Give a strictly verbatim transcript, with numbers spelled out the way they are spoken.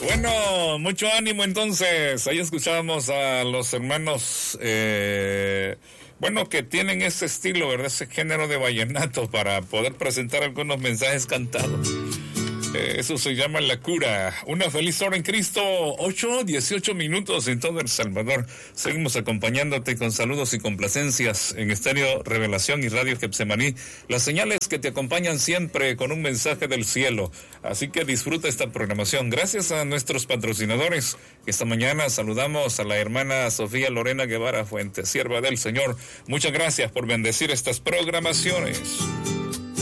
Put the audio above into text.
Bueno, mucho ánimo entonces. Ahí escuchábamos a los hermanos, eh, bueno, que tienen ese estilo, ¿verdad? Ese género de vallenato para poder presentar algunos mensajes cantados. Eh, eso se llama La Cura. Una feliz hora en Cristo. ocho, dieciocho minutos en todo El Salvador. Seguimos acompañándote con saludos y complacencias en Estéreo Revelación y Radio Getsemaní. Las señales que te acompañan siempre con un mensaje del cielo. Así que disfruta esta programación. Gracias a nuestros patrocinadores. Esta mañana saludamos a la hermana Sofía Lorena Guevara Fuentes, sierva del Señor. Muchas gracias por bendecir estas programaciones.